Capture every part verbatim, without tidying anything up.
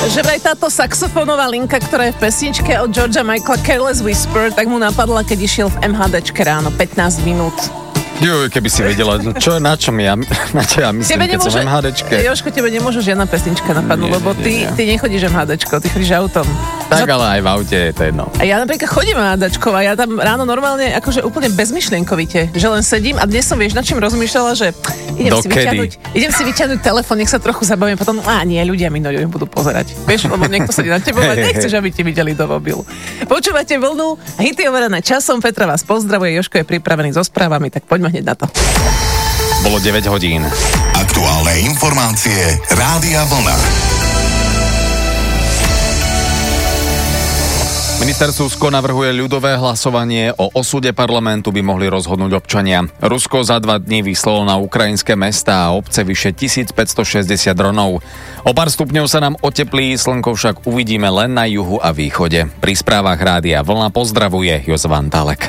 že vraj táto saxofónová linka, ktorá je v pesničke od Georgea Michaela Careless Whisper, tak mu napadla, keď išiel v em há déčke ráno pätnásť minút. Jo, keby si vedela, čo, na čom ja, na čo ja myslím, tebe keď nemôže, som v em há déčke. Jožko, tebe nemôže žiadna pesnička napadnúť, lebo ty, ty nechodíš em há déčko, ty chodíš autom. Tak, ale aj v aute je to jedno. A ja napríklad chodím em há déčko a ja tam ráno normálne akože úplne bezmyšlienkovite, že len sedím a dnes som, vieš, nad čím rozmýšľala, že idem si vyťahnuť, idem si vyťahnuť telefón, nech sa trochu zabavím, potom, á nie, ľudia mi no, budú pozerať. Vieš, lebo niekto sedí na tebou a nechceš, aby ti videli do mobilu. Počúvate Vlnu, hity overené časom, Petra vás pozdravuje, Jožko je pripravený so správami, tak poďme hneď na to. Bolo deväť hodín. Aktuálne informácie Rádia Vlna. Minister Susko navrhuje ľudové hlasovanie. O osude parlamentu by mohli rozhodnúť občania. Rusko za dva dní vyslalo na ukrajinské mestá a obce vyše tisícpäťstošesťdesiat dronov. O pár stupňov sa nám oteplí, slnko však uvidíme len na juhu a východe. Pri správach Rádia Vlna pozdravuje Jozef Antálek.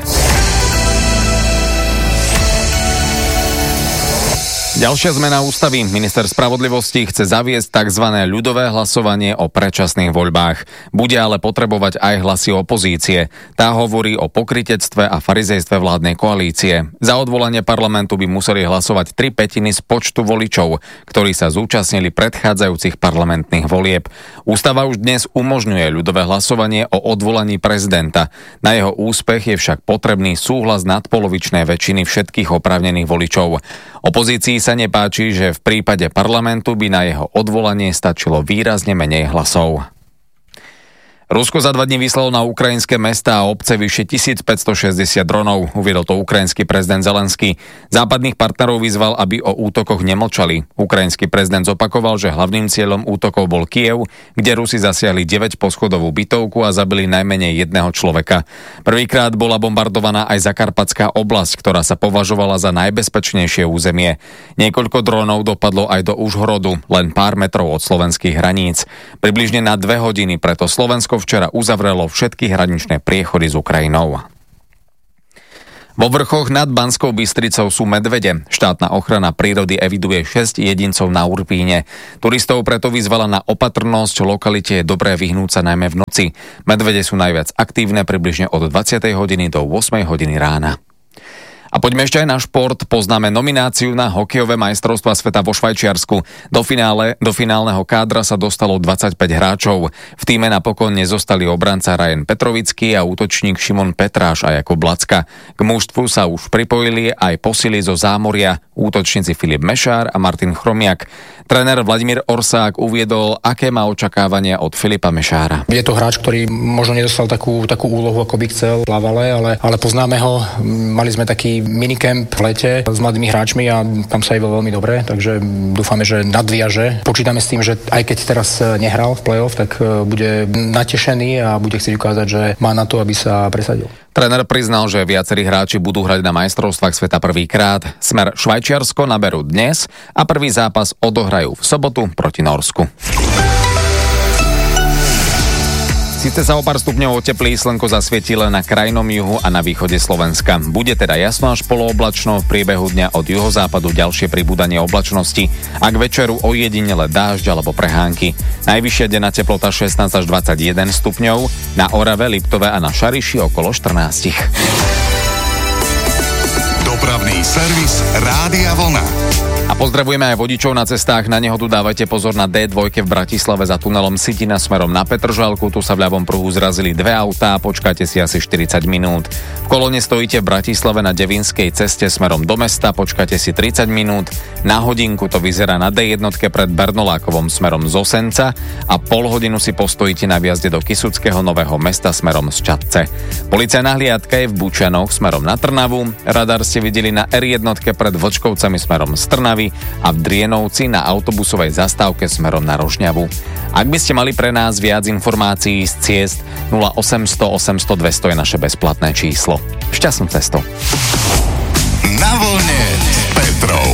Ďalšia zmena ústavy. Minister spravodlivosti chce zaviesť tzv. Ľudové hlasovanie o predčasných voľbách. Bude ale potrebovať aj hlasy opozície. Tá hovorí o pokrytectve a farizejstve vládnej koalície. Za odvolanie parlamentu by museli hlasovať tri pätiny z počtu voličov, ktorí sa zúčastnili predchádzajúcich parlamentných volieb. Ústava už dnes umožňuje ľudové hlasovanie o odvolaní prezidenta. Na jeho úspech je však potrebný súhlas nadpolovičnej väčšiny všetkých oprávnených voličov. Opozícii sa nepáči, že v prípade parlamentu by na jeho odvolanie stačilo výrazne menej hlasov. Rusko za dva dní vyslalo na ukrajinské mestá a obce vyše tisícpäťstošesťdesiat dronov, uviedol to ukrajinský prezident Zelenský. Západných partnerov vyzval, aby o útokoch nemlčali. Ukrajinský prezident zopakoval, že hlavným cieľom útokov bol Kyjev, kde Rusi zasiahli deväť poschodovú bytovku a zabili najmenej jedného človeka. Prvýkrát bola bombardovaná aj Zakarpatská oblasť, ktorá sa považovala za najbezpečnejšie územie. Niekoľko dronov dopadlo aj do Užhorodu, len pár metrov od slovenských hraníc. Približne na dve hodiny preto Slovensko včera uzavrelo všetky hraničné priechody s Ukrajinou. Vo vrchoch nad Banskou Bystricou sú medvede. Štátna ochrana prírody eviduje šesť jedincov na Urpíne. Turistov preto vyzvala na opatrnosť, lokalite je dobré vyhnúť sa najmä v noci. Medvede sú najviac aktívne približne od dvadsiatej hodiny do ôsmej hodiny rána. A poďme ešte aj na šport. Poznáme nomináciu na hokejové majstrovstvá sveta vo Švajčiarsku. Do finále, do finálneho kádra sa dostalo dvadsaťpäť hráčov. V tíme napokon nezostali obranca Ryan Petrovický a útočník Šimon Petráš a Jakub Blacka. K mužstvu sa už pripojili aj posily zo Zámoria, útočníci Filip Mešár a Martin Chromiak. Tréner Vladimír Orsák uviedol, aké má očakávania od Filipa Mešára. Je to hráč, ktorý možno nedostal takú, takú úlohu, ako by chcel v plávale, ale, ale poznáme ho. Mali sme taký minicamp v lete s mladými hráčmi a tam sa jevil veľmi dobre, takže dúfame, že nadviaže. Počítame s tým, že aj keď teraz nehral v play-off, tak bude natešený a bude chcieť ukázať, že má na to, aby sa presadil. Tréner priznal, že viacerí hráči budú hrať na majstrovstvách sveta prvýkrát. Smer Švajčiarsko naberú dnes a prvý zápas odohrajú v sobotu proti Norsku. Síce sa o pár stupňov oteplí, slnko zasvietí len na krajnom juhu a na východe Slovenska. Bude teda jasno až polooblačno, v priebehu dňa od juhozápadu ďalšie pribúdanie oblačnosti a k večeru ojedinele dážď alebo prehánky. Najvyššia denná teplota šestnásť až dvadsaťjeden stupňov, na Orave, Liptove a na Šariši okolo štrnásť. Dopravný servis Rádia Vlna. A pozdravujeme aj vodičov na cestách. Na nehodu dávajte pozor na dé dva v Bratislave za tunelom Sitina smerom na Petržalku. Tu sa v ľavom pruhu zrazili dve autá, počkajte si asi štyridsať minút. V kolóne stojíte v Bratislave na Devinskej ceste smerom do mesta, počkajte si tridsať minút. Na hodinku to vyzerá na dé jedna pred Bernolákovom smerom z Osenca a pol hodinu si postojíte na viazde do Kysuckého Nového Mesta smerom z Čadce. Policajná hliadka je v Bučanoch smerom na Trnavu. Radar ste videli na er jedna pred Vlčkovcami smerom z Trnavy a v Drienovci na autobusovej zastávke smerom na Rožňavu. Ak by ste mali pre nás viac informácií z ciest, nula osemsto osemsto dvesto je naše bezplatné číslo. Šťastnú cestu. Na vlne s Petrou.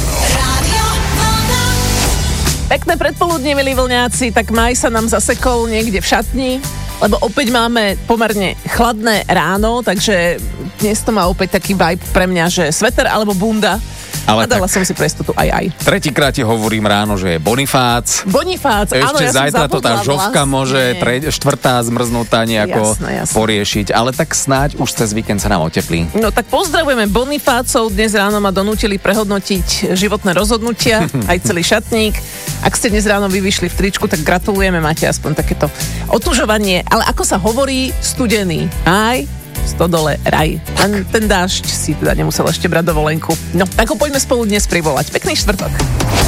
Pekné predpoludnie, milí vlňáci, tak Maj sa nám zasekol niekde v šatni, lebo opäť máme pomerne chladné ráno, takže dnes to má opäť taký vibe pre mňa, že sveter alebo bunda. Ale a dala tak... som si pre istotu aj aj. Tretíkrát ti hovorím ráno, že je Bonifác. Bonifác, áno, Ešte ja zajtra to tá žovka vlastne. môže tre, štvrtá zmrznutá nejako jasné, jasné. poriešiť. Ale tak snáď už cez víkend sa nám oteplí. No tak pozdravujeme Bonifácov. Dnes ráno ma donútili prehodnotiť životné rozhodnutia, aj celý šatník. Ak ste dnes ráno vyvyšli v tričku, tak gratulujeme, máte aspoň takéto otužovanie. Ale ako sa hovorí, studený aj stodole raj. Ten, ten dážď si teda nemusel ešte brať dovolenku. No, tak ho poďme spolu dnes privolať. Pekný štvrtok.